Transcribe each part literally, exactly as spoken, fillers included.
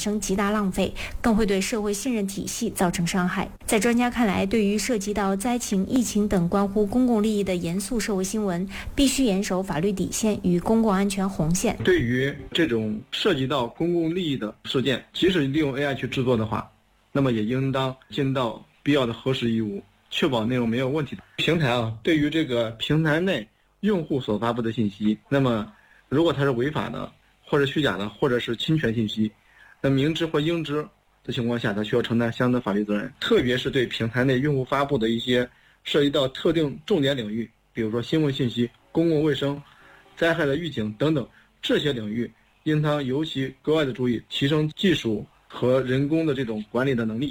生极大浪费，更会对社会信任体系造成伤害。在专家看来，对于涉及到灾情、疫情等关乎公共利益的严肃社会新闻，必须严守法律底线与公共安全红线。 对于这种涉及到公共利益的事件，即使利用 A I 去制作的话，那么也应当尽到必要的核实义务，确保内容没有问题。平台啊，对于这个平台内用户所发布的信息，那么如果它是违法的，或者虚假的，或者是侵权信息，那明知或应知的情况下，它需要承担相应的法律责任。特别是对平台内用户发布的一些涉及到特定重点领域，比如说新闻信息、公共卫生、灾害的预警等等，这些领域应当尤其格外的注意，提升技术和人工的这种管理的能力。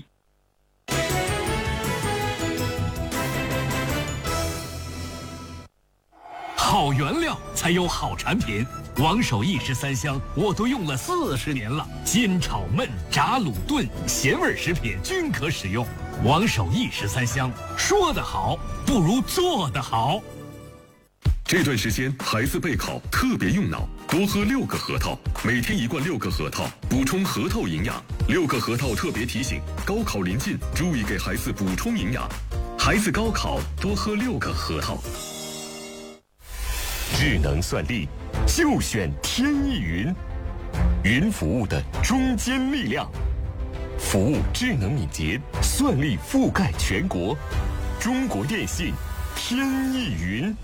好原料才有好产品，王守义十三香我都用了四十年了，煎炒焖炸卤炖咸味食品均可使用。王守义十三香，说得好不如做得好。 这段时间孩子备考特别用脑，多喝六个核桃，每天一罐六个核桃，补充核桃营养。六个核桃特别提醒：高考临近，注意给孩子补充营养。孩子高考多喝六个核桃。智能算力，就选天翼云，云服务的中坚力量，服务智能敏捷，算力覆盖全国。中国电信，天翼云。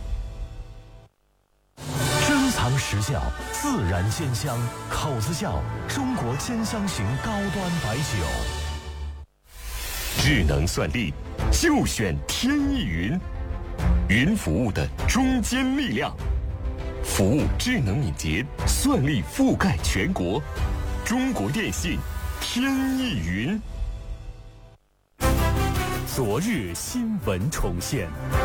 珍藏时效，自然鲜香，口子窖中国兼香型高端白酒。 智能算力，就选天翼云，云服务的中坚力量，服务智能敏捷，算力覆盖全国。中国电信，天翼云。 昨日新闻重现。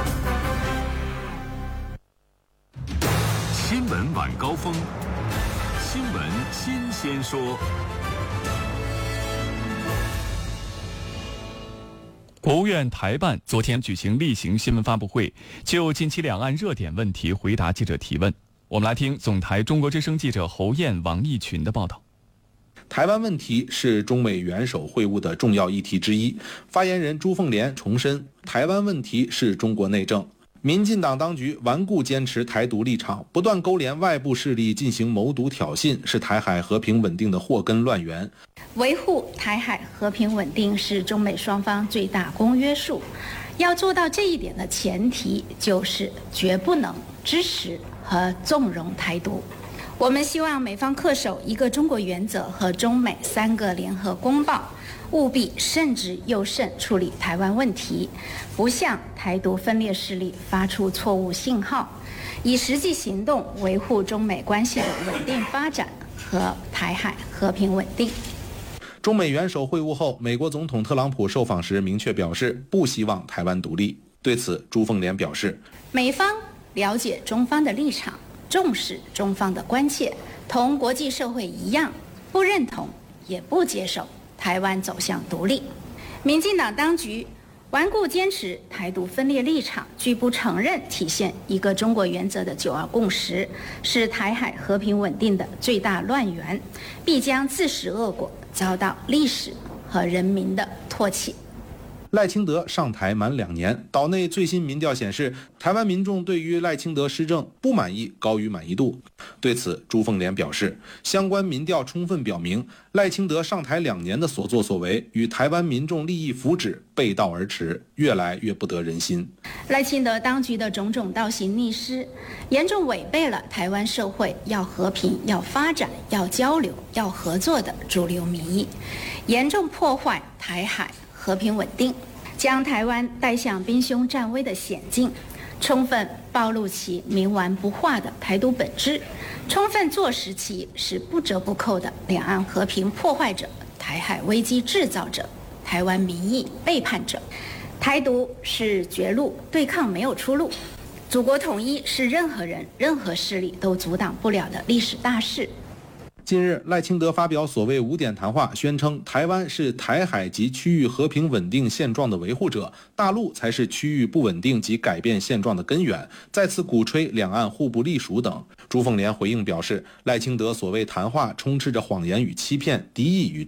新闻晚高峰，新闻新鲜说。 国务院台办昨天举行例行新闻发布会，就近期两岸热点问题回答记者提问。我们来听总台中国之声记者侯燕、王义群的报道。 台湾问题是中美元首会晤的重要议题之一。发言人朱凤莲重申，台湾问题是中国内政。民进党当局顽固坚持台独立场，不断勾连外部势力进行谋独挑衅，是台海和平稳定的祸根乱源。 维护台海和平稳定是中美双方最大公约数。要做到这一点的前提，就是绝不能支持和纵容台独。我们希望美方恪守一个中国原则和中美三个联合公报，务必慎之又慎处理台湾问题，不向台独分裂势力发出错误信号，以实际行动维护中美关系的稳定发展和台海和平稳定。 中美元首会晤后，美国总统特朗普受访时明确表示不希望台湾独立。对此，朱凤莲表示， 美方了解中方的立场，重视中方的关切，同国际社会一样，不认同也不接受台湾走向独立。民进党当局顽固坚持台独分裂立场，拒不承认体现一个中国原则的九二共识，是台海和平稳定的最大乱源，必将自食恶果，遭到历史和人民的唾弃。 赖清德上台满两年，岛内最新民调显示，台湾民众对于赖清德施政不满意高于满意度。对此，朱凤莲表示，相关民调充分表明，赖清德上台两年的所作所为与台湾民众利益福祉背道而驰，越来越不得人心。 赖清德当局的种种倒行逆施，严重违背了台湾社会要和平、要发展、要交流、要合作的主流民意，严重破坏台海和平稳定，将台湾带向兵凶战危的险境，充分暴露其冥顽不化的台独本质，充分坐实其是不折不扣的两岸和平破坏者、台海危机制造者、台湾民意背叛者。台独是绝路，对抗没有出路。祖国统一是任何人、任何势力都阻挡不了的历史大事。 近日，赖清德发表所谓五点谈话，宣称台湾是台海及区域和平稳定现状的维护者，大陆才是区域不稳定及改变现状的根源，再次鼓吹两岸互不隶属等。朱凤莲回应表示，赖清德所谓谈话充斥着谎言与欺骗，敌意与